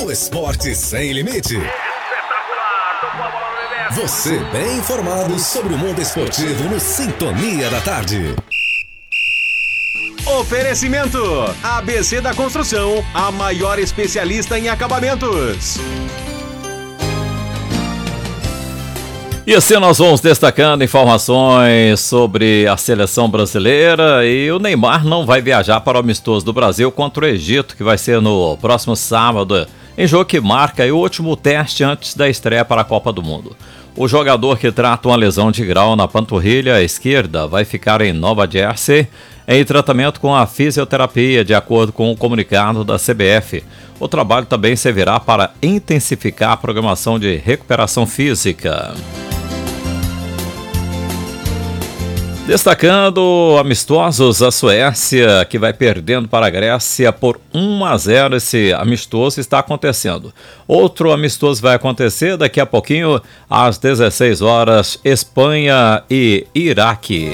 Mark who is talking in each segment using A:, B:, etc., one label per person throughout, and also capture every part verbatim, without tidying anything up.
A: O esporte sem limite. Você bem informado sobre o mundo esportivo no Sintonia da Tarde.
B: Oferecimento: A B C da Construção, a maior especialista em acabamentos.
C: E assim nós vamos destacando informações sobre a seleção brasileira, e o Neymar não vai viajar para o amistoso do Brasil contra o Egito, que vai ser no próximo sábado, em jogo que marca o último teste antes da estreia para a Copa do Mundo. O jogador, que trata uma lesão de grau na panturrilha esquerda, vai ficar em Nova Jersey em tratamento com a fisioterapia, de acordo com o comunicado da C B F. O trabalho também servirá para intensificar a programação de recuperação física. Destacando amistosos, a Suécia, que vai perdendo para a Grécia por um a zero. Esse amistoso está acontecendo. Outro amistoso vai acontecer daqui a pouquinho, às dezesseis horas, Espanha e Iraque.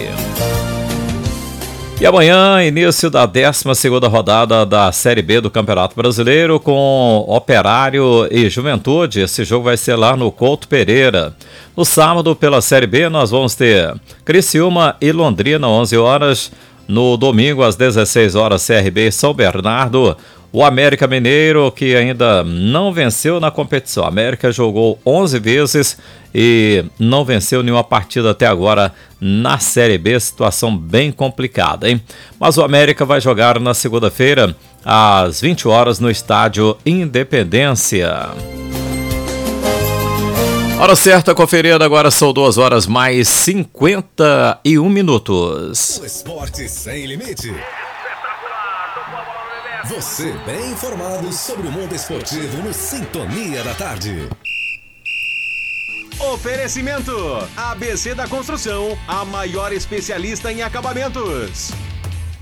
C: E amanhã, início da décima segunda rodada da Série B do Campeonato Brasileiro, com Operário e Juventude. Esse jogo vai ser lá no Couto Pereira. No sábado, pela Série B, nós vamos ter Criciúma e Londrina, onze horas. No domingo, às dezesseis horas, C R B e São Bernardo. O América Mineiro, que ainda não venceu na competição. A América jogou onze vezes e não venceu nenhuma partida até agora na Série B. Situação bem complicada, hein? Mas o América vai jogar na segunda-feira, às vinte horas, no estádio Independência. Hora certa, conferindo agora, são duas horas mais cinquenta e um minutos.
A: O esporte sem limite. Você bem informado sobre o mundo esportivo no Sintonia da Tarde.
B: Oferecimento: A B C da Construção, a maior especialista em acabamentos.